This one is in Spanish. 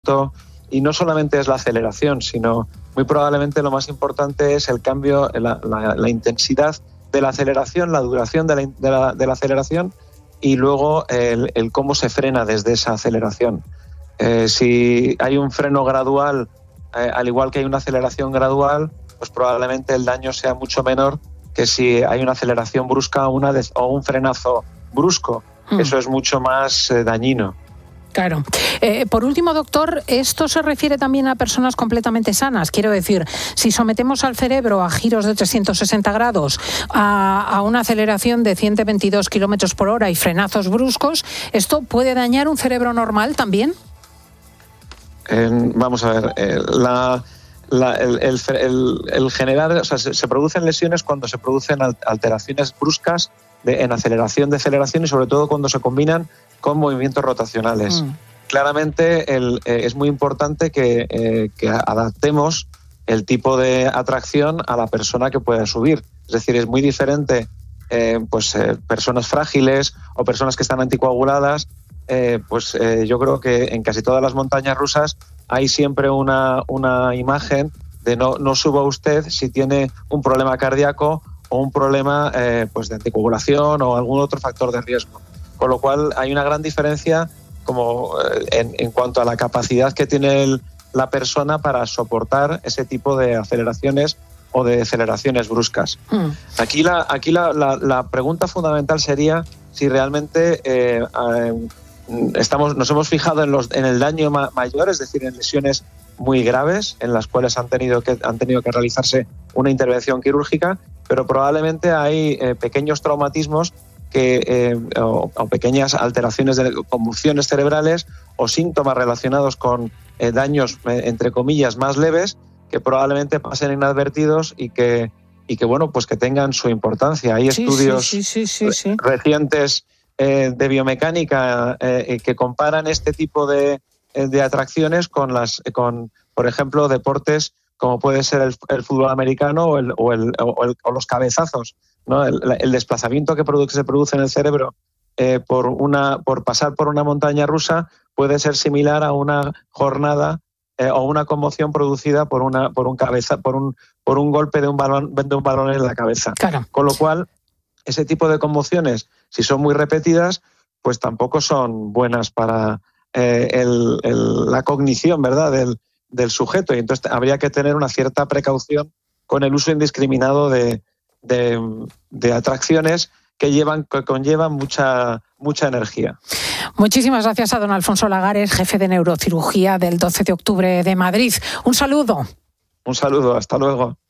esto, y no solamente es la aceleración, sino muy probablemente lo más importante es el cambio, la intensidad de la aceleración, la duración de la aceleración y luego el cómo se frena desde esa aceleración. Si hay un freno gradual, al igual que hay una aceleración gradual, pues probablemente el daño sea mucho menor que si hay una aceleración brusca o un frenazo brusco. Eso es mucho más dañino. Claro. Por último, doctor, ¿esto se refiere también a personas completamente sanas? Quiero decir, si sometemos al cerebro a giros de 360 grados, a una aceleración de 122 kilómetros por hora y frenazos bruscos, ¿esto puede dañar un cerebro normal también? Vamos a ver, el generar, o sea, se producen lesiones cuando se producen alteraciones bruscas en aceleración, deceleración y sobre todo cuando se combinan con movimientos rotacionales. Claramente es muy importante que adaptemos el tipo de atracción a la persona que pueda subir. Es decir, es muy diferente personas frágiles o personas que están anticoaguladas. Yo creo que en casi todas las montañas rusas hay siempre una imagen de no suba usted si tiene un problema cardíaco o un problema de anticoagulación o algún otro factor de riesgo. Con lo cual hay una gran diferencia en cuanto a la capacidad que tiene la persona para soportar ese tipo de aceleraciones o de deceleraciones bruscas. Aquí la pregunta fundamental sería si realmente nos hemos fijado en el daño mayor, es decir, en lesiones muy graves en las cuales han tenido que realizarse una intervención quirúrgica, pero probablemente hay pequeños traumatismos o pequeñas alteraciones de convulsiones cerebrales o síntomas relacionados con daños, entre comillas, más leves, que probablemente pasen inadvertidos y que tengan su importancia. Hay estudios recientes de biomecánica que comparan este tipo de atracciones con por ejemplo, deportes como puede ser el fútbol americano o los cabezazos, ¿no? El desplazamiento que se produce en el cerebro por pasar por una montaña rusa puede ser similar a una jornada o una conmoción producida por un golpe de un balón en la cabeza. Claro. Con lo cual, ese tipo de conmociones, si son muy repetidas, pues tampoco son buenas para la cognición, ¿verdad?, del sujeto. Y entonces habría que tener una cierta precaución con el uso indiscriminado de atracciones que conllevan mucha energía. Muchísimas gracias a don Alfonso Lagares, jefe de neurocirugía del 12 de octubre de Madrid. Un saludo. Un saludo, hasta luego.